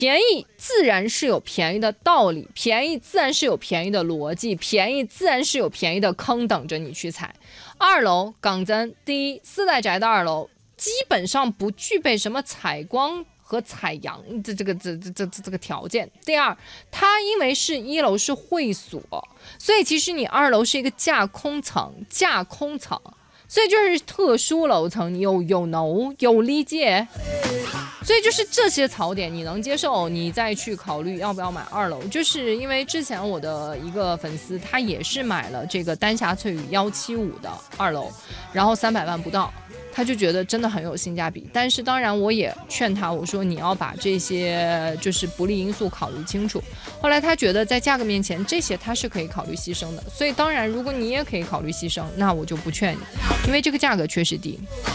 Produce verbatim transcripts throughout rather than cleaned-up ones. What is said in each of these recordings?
便宜自然是有便宜的道理，便宜自然是有便宜的逻辑，便宜自然是有便宜的坑等着你去踩。二楼港增第一四代宅的二楼基本上不具备什么采光和采阳这这个这这这这个条件。第二，它因为是一楼是会所，所以其实你二楼是一个架空层，架空层。所以就是特殊楼层，你有有楼有理解，所以就是这些槽点你能接受，你再去考虑要不要买二楼。就是因为之前我的一个粉丝，他也是买了这个丹霞翠羽幺七五的二楼，然后三百万不到，他就觉得真的很有性价比。但是当然我也劝他，我说你要把这些就是不利因素考虑清楚。后来他觉得在价格面前这些他是可以考虑牺牲的，所以当然如果你也可以考虑牺牲，那我就不劝你，因为这个价格确实低。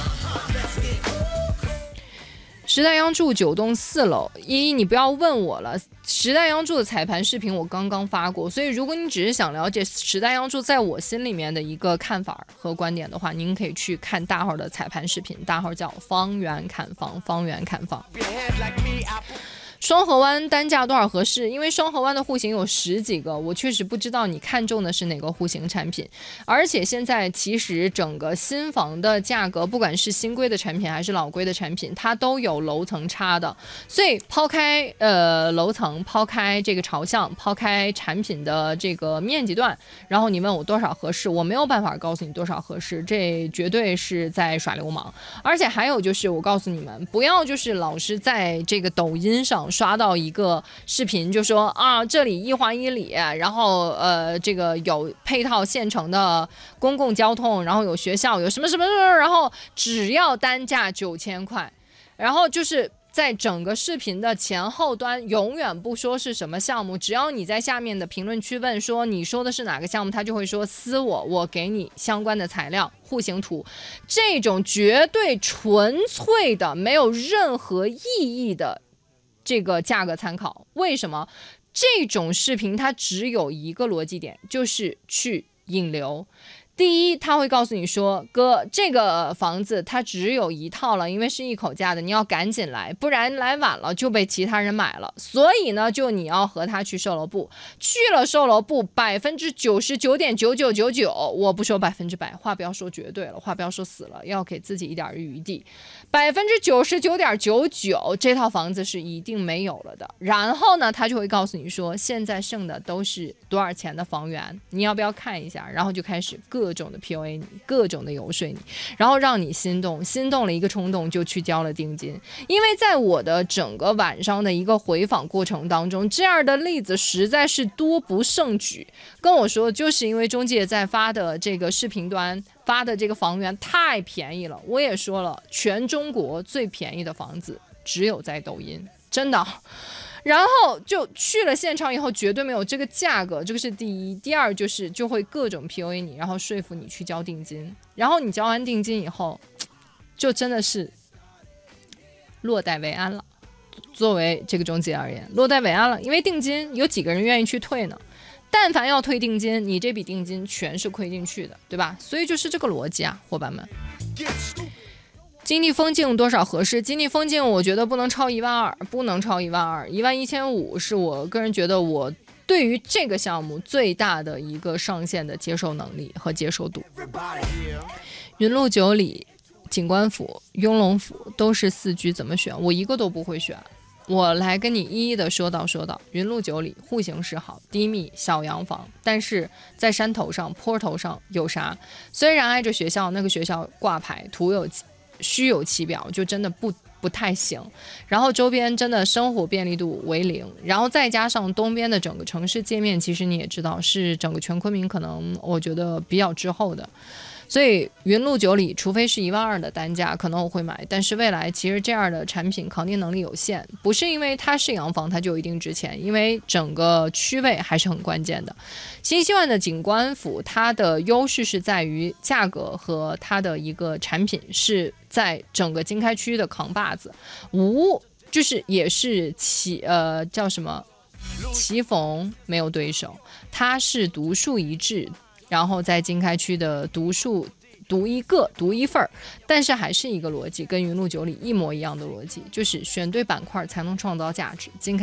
时代央筑九栋四楼，依依你不要问我了，时代央筑的彩盘视频我刚刚发过，所以如果你只是想了解时代央筑在我心里面的一个看法和观点的话，您可以去看大号的彩盘视频，大号叫方圆砍房，方圆砍房。双河湾单价多少合适？因为双河湾的户型有十几个，我确实不知道你看中的是哪个户型产品。而且现在其实整个新房的价格，不管是新规的产品还是老规的产品，它都有楼层差的。所以抛开呃楼层，抛开这个朝向，抛开产品的这个面积段，然后你问我多少合适，我没有办法告诉你多少合适，这绝对是在耍流氓。而且还有就是我告诉你们，不要就是老是在这个抖音上刷到一个视频，就说啊这里一环一里，然后呃这个有配套现成的公共交通，然后有学校，有什么什么什么，然后只要单价九千块，然后就是在整个视频的前后端永远不说是什么项目，只要你在下面的评论区问说你说的是哪个项目，他就会说私我，我给你相关的材料户型图，这种绝对纯粹的没有任何意义的这个价格参考。为什么？这种视频它只有一个逻辑点，就是去引流。第一，他会告诉你说，哥，这个房子它只有一套了，因为是一口价的，你要赶紧来，不然来晚了就被其他人买了。所以呢，就你要和他去售楼部，去了售楼部，百分之九十九点九九九九，我不说百分之百，话不要说绝对了，话不要说死了，要给自己一点余地。百分之九十九点九九，这套房子是一定没有了的。然后呢，他就会告诉你说，现在剩的都是多少钱的房源，你要不要看一下？然后就开始各。各种的 P U A 你，各种的游说你，然后让你心动，心动了一个冲动就去交了定金。因为在我的整个晚上的一个回访过程当中，这样的例子实在是多不胜举。跟我说，就是因为中介在发的这个视频端发的这个房源太便宜了。我也说了，全中国最便宜的房子只有在抖音，真的。然后就去了现场以后，绝对没有这个价格，这个是第一。第二就是就会各种 P U A 你，然后说服你去交定金。然后你交完定金以后，就真的是落袋为安了。作为这个中介而言，落袋为安了，因为定金有几个人愿意去退呢？但凡要退定金，你这笔定金全是亏进去的，对吧？所以就是这个逻辑啊，伙伴们。金地风镜多少合适？金地风镜我觉得不能超一万二，不能超一万二，一万一千五是我个人觉得我对于这个项目最大的一个上限的接受能力和接受度。云路九里、景观府、雍龙府都是四居，怎么选？我一个都不会选。我来跟你一一的说道说道。云路九里户型是好，低密小洋房，但是在山头上坡头上有啥？虽然挨着学校，那个学校挂牌图有虚有其表，就真的不不太行。然后周边真的生活便利度为零，然后再加上东边的整个城市界面，其实你也知道是整个全昆明可能我觉得比较滞后的。所以云路九里除非是一万二的单价可能我会买，但是未来其实这样的产品扛定能力有限，不是因为它是洋房它就一定值钱，因为整个区位还是很关键的。新希望的景观府它的优势是在于价格和它的一个产品是在整个经开区的扛把子，无就是也是其呃叫什么棋逢没有对手，它是独树一帜，然后在经开区的独树独一个独一份儿，但是还是一个逻辑，跟云路九里一模一样的逻辑，就是选对板块才能创造价值。经开